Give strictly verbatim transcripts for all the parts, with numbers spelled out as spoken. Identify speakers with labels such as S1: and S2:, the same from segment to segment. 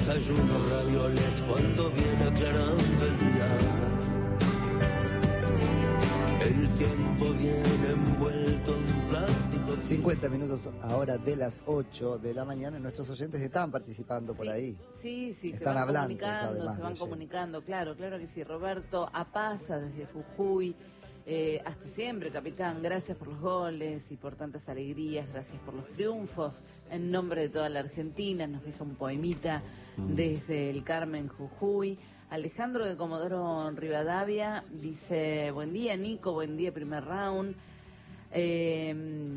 S1: desayuno ravioles cuando viene aclarando el día. El tiempo viene envuelto en plástico.
S2: cincuenta minutos ahora de las ocho de la mañana. Nuestros oyentes están participando
S3: sí,
S2: por ahí.
S3: Sí, sí,
S2: están
S3: se van
S2: hablando,
S3: comunicando,
S2: además,
S3: se van
S2: de
S3: comunicando, claro, claro que sí. Roberto Apaza desde Jujuy. Eh, hasta siempre, capitán, gracias por los goles y por tantas alegrías, gracias por los triunfos, en nombre de toda la Argentina, nos deja un poemita mm. desde el Carmen, Jujuy. Alejandro de Comodoro Rivadavia dice, buen día Nico, buen día primer round. Eh,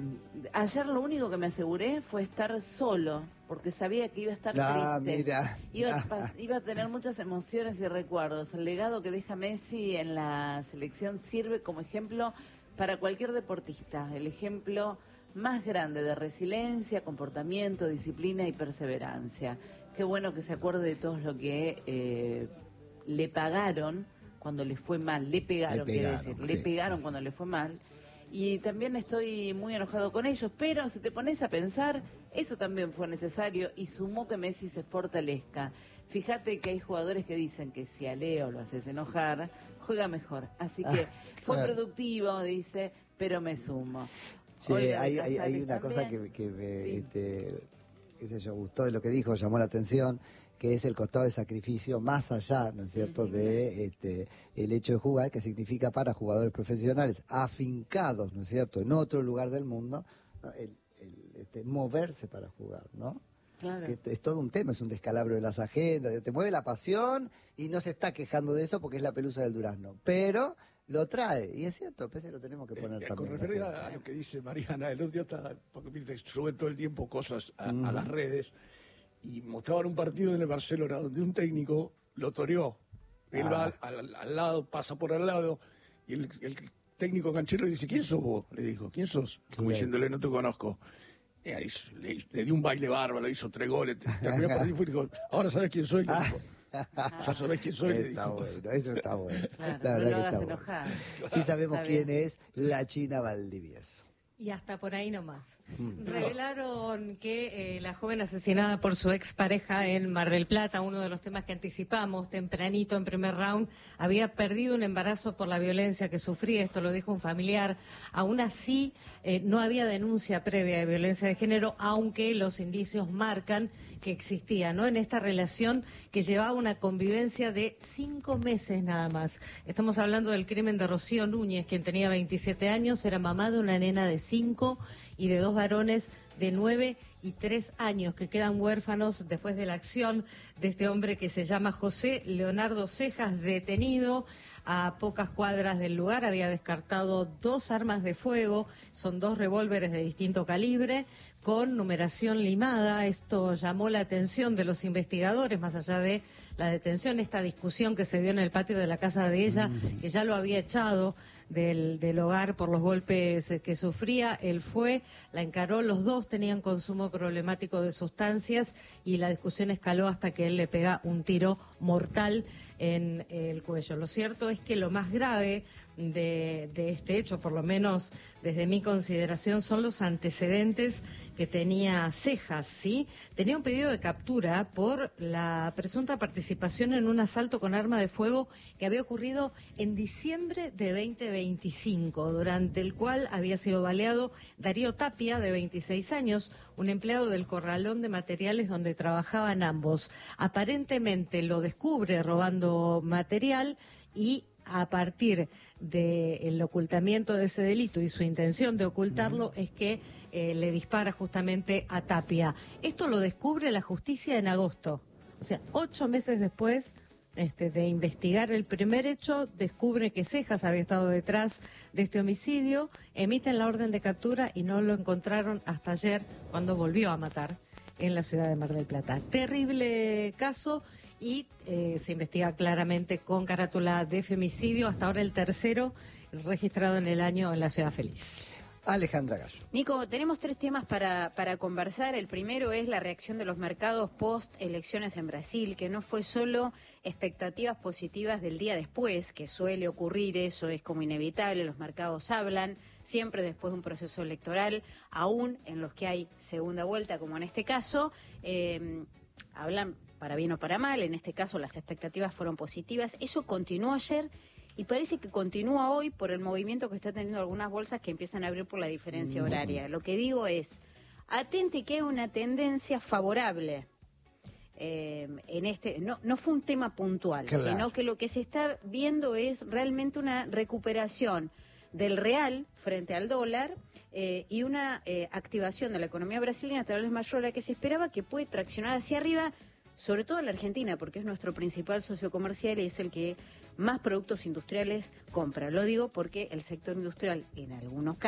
S3: ayer lo único que me aseguré fue estar solo, porque sabía que iba a estar
S2: ah,
S3: triste,
S2: mira.
S3: iba, ah. iba a tener muchas emociones y recuerdos. El legado que deja Messi en la selección sirve como ejemplo para cualquier deportista, el ejemplo más grande de resiliencia, comportamiento, disciplina y perseverancia. Qué bueno que se acuerde de todos lo que eh, le pagaron cuando le fue mal, le pegaron,
S2: le
S3: pegaron
S2: quiere decir,
S3: sí, le pegaron
S2: sí,
S3: cuando
S2: sí.
S3: le fue mal. Y también estoy muy enojado con ellos, pero si te pones a pensar, eso también fue necesario y sumó que Messi se fortalezca. Fíjate que hay jugadores que dicen que si a Leo lo haces enojar, juega mejor. Así que ah, fue claro. productivo, dice, pero me sumo.
S2: Sí, hay, hay, hay una cosa que, que me sí. este, qué sé yo, gustó de lo que dijo, llamó la atención, que es el costado de sacrificio más allá, ¿no es cierto?, uh-huh. de este el hecho de jugar, que significa para jugadores profesionales afincados, ¿no es cierto?, en otro lugar del mundo, ¿no? el, el este, moverse para jugar, ¿no?
S3: Claro.
S2: Que es todo un tema, es un descalabro de las agendas, te mueve la pasión y no se está quejando de eso porque es la pelusa del durazno, pero lo trae, y es cierto, a veces lo tenemos que poner
S4: eh,
S2: también.
S4: Con referencia a lo que dice Mariana, el otro día está, porque suben todo el tiempo cosas a, uh-huh. a las redes, y mostraban un partido en el Barcelona donde un técnico lo toreó. Él ah. va al, al, al lado, pasa por al lado, y el, el técnico canchero le dice, ¿quién sos vos? Le dijo, ¿quién sos? Como sí. diciéndole, no te conozco. Y ahí, le, le dio un baile bárbaro, le hizo tres goles, terminó el partido y dijo, ahora sabes quién soy, le dijo. Ya sabés quién soy, le
S2: está
S4: dijo.
S2: Bueno, eso está bueno.
S3: Claro,
S2: la verdad
S3: no lo
S2: que está
S3: enojar.
S2: Bueno. Sí sabemos está quién bien. Es la China Valdivieso.
S5: Y hasta por ahí nomás. Mm. Revelaron que eh, la joven asesinada por su expareja en Mar del Plata, uno de los temas que anticipamos tempranito en primer round, había perdido un embarazo por la violencia que sufría, esto lo dijo un familiar. Aún así, eh, no había denuncia previa de violencia de género, aunque los indicios marcan que existía, ¿no? En esta relación que llevaba una convivencia de cinco meses nada más. Estamos hablando del crimen de Rocío Núñez, quien tenía veintisiete años, era mamá de una nena de cinco y de dos varones de nueve y tres años que quedan huérfanos después de la acción de este hombre que se llama José Leonardo Cejas, detenido a pocas cuadras del lugar. Había descartado dos armas de fuego, son dos revólveres de distinto calibre con numeración limada. Esto llamó la atención de los investigadores, más allá de la detención, esta discusión que se dio en el patio de la casa de ella, que ya lo había echado del, del hogar por los golpes que sufría. Él fue, la encaró, los dos tenían consumo problemático de sustancias y la discusión escaló hasta que él le pega un tiro mortal en el cuello. Lo cierto es que lo más grave de, de este hecho, por lo menos desde mi consideración, son los antecedentes que tenía Cejas, ¿sí? Tenía un pedido de captura por la presunta participación en un asalto con arma de fuego que había ocurrido en diciembre de veinte veinticinco, durante el cual había sido baleado Darío Tapia, de veintiséis años, un empleado del corralón de materiales donde trabajaban ambos. Aparentemente lo descubre robando material y a partir del ocultamiento de ese delito y su intención de ocultarlo uh-huh. es que eh, le dispara justamente a Tapia. Esto lo descubre la justicia en agosto, o sea, ocho meses después este, de investigar el primer hecho, descubre que Cejas había estado detrás de este homicidio, emiten la orden de captura y no lo encontraron hasta ayer, cuando volvió a matar en la ciudad de Mar del Plata. Terrible caso. Y eh, se investiga claramente con carátula de femicidio, hasta ahora el tercero registrado en el año en la Ciudad Feliz.
S2: Alejandra Gallo.
S6: Nico, tenemos tres temas para, para conversar. El primero es la reacción de los mercados post elecciones en Brasil, que no fue solo expectativas positivas del día después, que suele ocurrir, eso es como inevitable, los mercados hablan siempre después de un proceso electoral, aún en los que hay segunda vuelta, como en este caso. Eh, hablan para bien o para mal, en este caso las expectativas fueron positivas, eso continuó ayer y parece que continúa hoy por el movimiento que está teniendo algunas bolsas que empiezan a abrir por la diferencia horaria. Lo que digo es, atente que hay una tendencia favorable. Eh, en este no, no fue un tema puntual, claro, sino que lo que se está viendo es realmente una recuperación del real frente al dólar eh, y una eh, activación de la economía brasileña tal vez mayor a la que se esperaba, que puede traccionar hacia arriba, sobre todo a la Argentina, porque es nuestro principal socio comercial y es el que más productos industriales compra. Lo digo porque el sector industrial en algunos casos